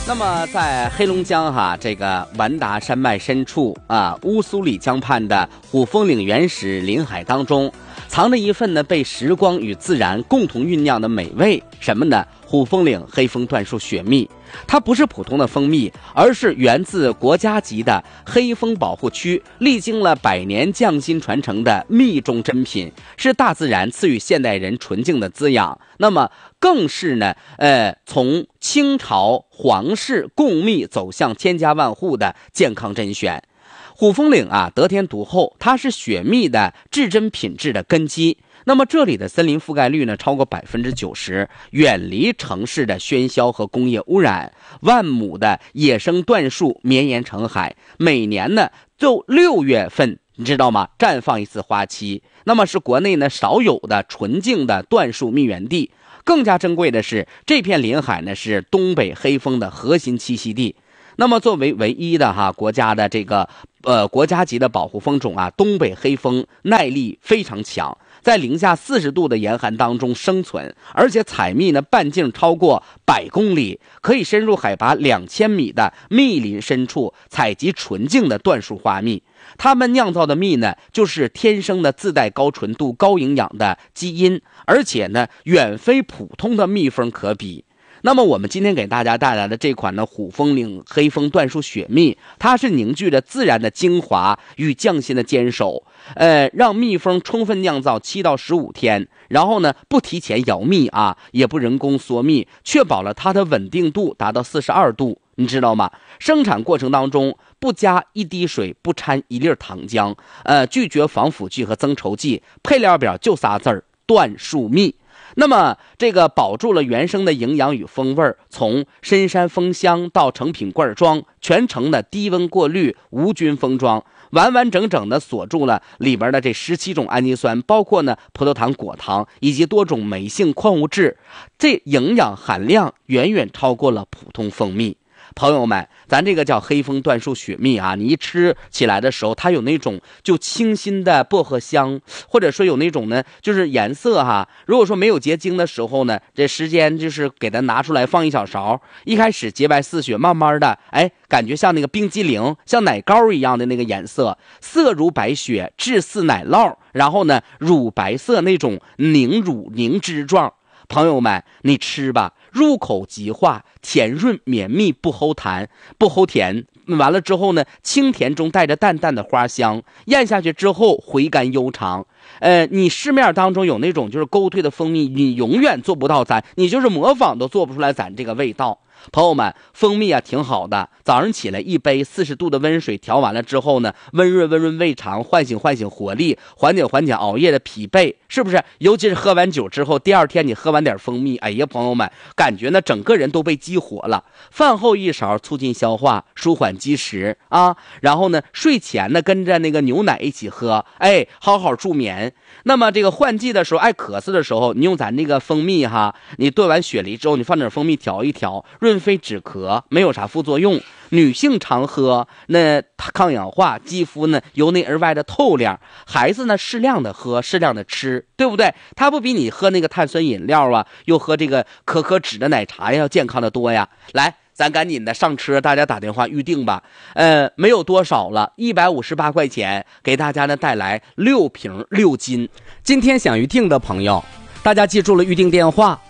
那么在黑龙江这个完达山脉深处乌苏里江畔的虎峰岭原始林海当中，藏着一份呢被时光与自然共同酝酿的美味，什么呢？虎峰岭黑蜂椴树雪蜜。它不是普通的蜂蜜，而是源自国家级的黑蜂保护区，历经了100年匠心传承的蜜中珍品，是大自然赐予现代人纯净的滋养。那么更是呢从清朝皇室贡蜜走向千家万户的健康甄选。虎峰岭得天独厚，它是雪蜜的至臻品质的根基。那么这里的森林覆盖率呢超过90%，远离城市的喧嚣和工业污染，万亩的野生椴树绵延成海，每年呢就6月份，你知道吗？绽放一次花期。那么是国内呢少有的纯净的椴树蜜源地。更加珍贵的是，这片林海呢是东北黑蜂的核心栖息地。那么作为唯一的国家的这个国家级的保护蜂种东北黑蜂耐力非常强，在零下40度的严寒当中生存，而且采蜜呢半径超过100公里，可以深入海拔2000米的密林深处采集纯净的椴树花蜜。它们酿造的蜜呢就是天生的自带高纯度高营养的基因，而且呢远非普通的蜜蜂可比。那么我们今天给大家带来的这款呢虎峰岭黑蜂椴树雪蜜，它是凝聚着自然的精华与匠心的坚守，让蜜蜂充分酿造7到15天，然后呢不提前摇蜜也不人工缩蜜，确保了它的稳定度达到42度，你知道吗？生产过程当中不加一滴水，不掺一粒糖浆，拒绝防腐剂和增稠剂，配料表就仨字儿：椴树蜜。那么这个保住了原生的营养与风味，从深山蜂香到成品罐装，全程的低温过滤，无菌封装，完完整整的锁住了里边的这17种氨基酸，包括呢葡萄糖、果糖以及多种酶性矿物质，这营养含量远远超过了普通蜂蜜。朋友们，咱这个叫黑蜂椴树雪蜜你一吃起来的时候，它有那种就清新的薄荷香，或者说有那种呢就是颜色如果说没有结晶的时候呢，这时间就是给它拿出来放1小勺，一开始洁白似雪，慢慢的感觉像那个冰激凌像奶糕一样的那个颜色，色如白雪，质似奶酪，然后呢乳白色那种凝乳凝脂状。朋友们，你吃吧，入口即化，甜润绵密，不齁弹不齁甜，完了之后呢清甜中带着淡淡的花香，咽下去之后回甘悠长。你市面当中有那种就是勾兑的蜂蜜，你永远做不到你就是模仿都做不出来咱这个味道。朋友们，蜂蜜挺好的，早上起来一杯40度的温水调完了之后呢，温润胃肠，唤醒活力，缓解熬夜的疲惫，是不是？尤其是喝完酒之后，第二天你喝完点蜂蜜，哎呀朋友们，感觉呢整个人都被激活了。饭后1勺促进消化，舒缓积食然后呢睡前呢跟着那个牛奶一起喝，好好助眠。那么这个换季的时候爱咳嗽的时候，你用咱那个蜂蜜你兑完雪梨之后，你放点蜂蜜调一调，润肺止咳，没有啥副作用。女性常喝，那抗氧化，肌肤呢由内而外的透亮。孩子呢适量的喝，适量的吃，对不对？它不比你喝那个碳酸饮料又喝这个可脂的奶茶要健康的多呀。来，咱赶紧的上车，大家打电话预定吧。没有多少了，158块钱给大家呢带来6瓶6斤。今天想预定的朋友，大家记住了预定电话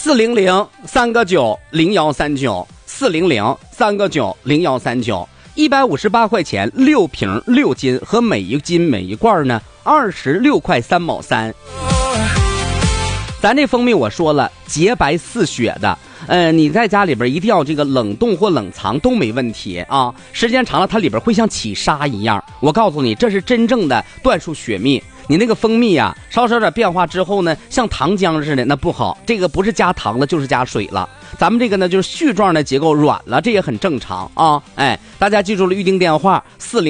：400-3个9-0139，400-3个9-0139，158块钱6瓶6斤，和每一斤每一罐呢26块3毛3。咱这蜂蜜我说了，洁白似雪的。你在家里边一定要这个冷冻或冷藏都没问题时间长了它里边会像起沙一样。我告诉你，这是真正的椴树雪蜜。你那个蜂蜜稍稍点变化之后呢，像糖浆似的，那不好。这个不是加糖了，就是加水了。咱们这个呢就是絮状的结构软了，这也很正常大家记住了预定电话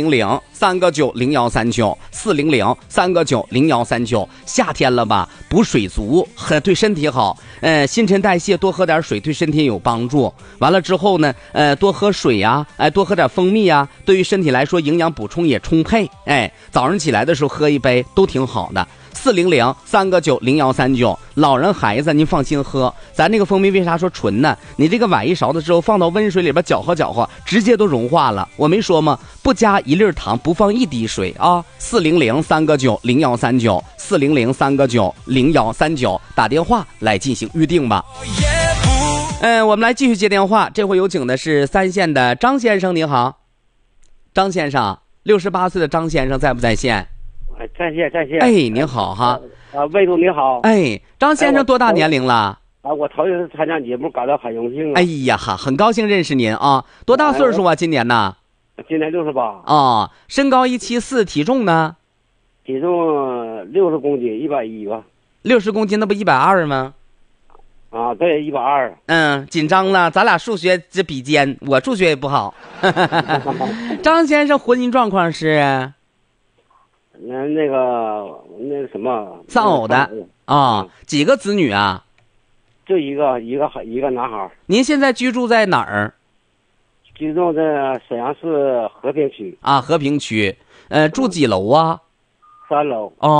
：400-3个9-0139，400-3个9-0139。夏天了吧，补水足对身体好。新陈代谢，多喝点水对身体有帮助。完了之后呢多喝水多喝点蜂蜜对于身体来说营养补充也充沛。早上起来的时候喝一杯都挺好的。 400-3个90139。老人孩子您放心喝，咱这个蜂蜜为啥说纯呢？你这个崴一勺子之后放到温水里边搅和搅和，直接都融化了。我没说吗？不加一粒糖，不放一滴水啊。400-3个90139，400-3个90139，打电话来进行预定吧。我们来继续接电话，这回有请的是3线的张先生，您好。张先生，68岁的张先生在不在线？ 在线。 哎，您好哈。 魏总你好。 哎，张先生多大年龄了？ 我头一次参加节目，感到很荣幸啊。 哎呀哈，很高兴认识您啊。多大岁数啊？今年呢？ 今年68。 哦，身高174，体重呢？ 体重60公斤，110吧。 60公斤，那不120吗？ 啊，对，120。 紧张了，咱俩数学这比肩，我数学也不好。张先生婚姻状况是？ 那个什么？ 丧偶的啊。几个子女啊？ 就一个男孩。 您现在居住在哪儿？ 居住在沈阳市和平区。 啊，和平区。住几楼啊？ 3楼。 哦。